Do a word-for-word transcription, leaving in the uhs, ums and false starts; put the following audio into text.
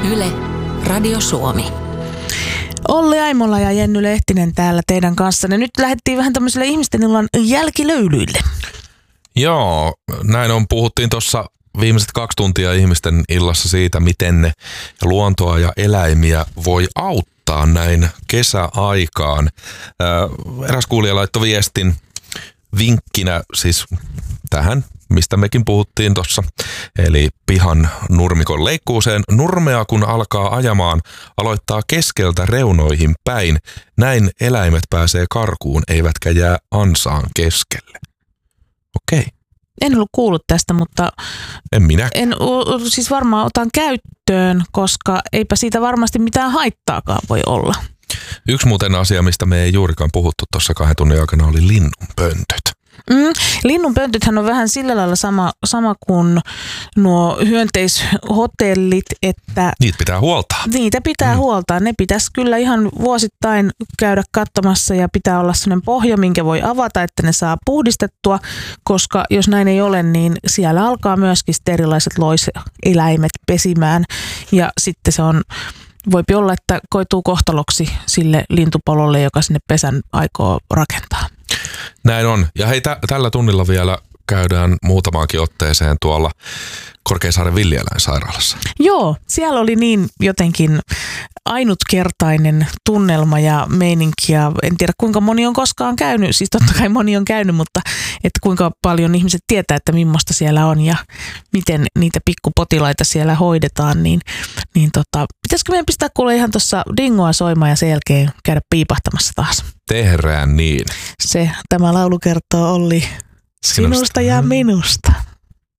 Yle, Radio Suomi. Olli Aimola ja Jenny Lehtinen täällä teidän kanssanne. Nyt lähdettiin vähän tämmöiselle ihmisten illan jälkilöylyille. Joo, näin on. Puhuttiin tuossa viimeiset kaksi tuntia ihmisten illassa siitä, miten ne luontoa ja eläimiä voi auttaa näin kesäaikaan. Eräs kuulija laittoi viestin vinkkinä siis tähän, mistä mekin puhuttiin tuossa, eli pihan nurmikon leikkuuseen. Nurmea kun alkaa ajamaan, aloittaa keskeltä reunoihin päin. Näin eläimet pääsee karkuun, eivätkä jää ansaan keskelle. Okei. En ollut kuullut tästä, mutta en minä. En, siis varmaan otan käyttöön, koska eipä siitä varmasti mitään haittaakaan voi olla. Yksi muuten asia, mistä me ei juurikaan puhuttu tuossa kahden tunnin aikana, oli linnunpöntöt. Mm, linnunpöntöthän on vähän sillä lailla sama, sama kuin nuo hyönteishotellit, että niitä pitää huoltaa. Niitä pitää mm. huoltaa. Ne pitäisi kyllä ihan vuosittain käydä katsomassa ja pitää olla sellainen pohja, minkä voi avata, että ne saa puhdistettua, koska jos näin ei ole, niin siellä alkaa myöskin erilaiset loiseläimet pesimään ja sitten se on... Voipi olla, että koituu kohtaloksi sille lintupololle, joka sinne pesän aikoo rakentaa. Näin on. Ja hei, tä- tällä tunnilla vielä käydään muutamaankin otteeseen tuolla Korkeasaaren villieläinsairaalassa. Joo, siellä oli niin jotenkin ainutkertainen tunnelma ja meininki. Ja en tiedä kuinka moni on koskaan käynyt, siis totta kai moni on käynyt, mutta että kuinka paljon ihmiset tietää, että millaista siellä on ja miten niitä pikkupotilaita siellä hoidetaan. Niin, niin tota, pitäisikö meidän pistää kuule ihan tuossa dingoa soimaan ja sen jälkeen käydä piipahtamassa taas? Tehdään niin. Se, tämä laulu kertoo Olli sinusta, sinusta ja minusta.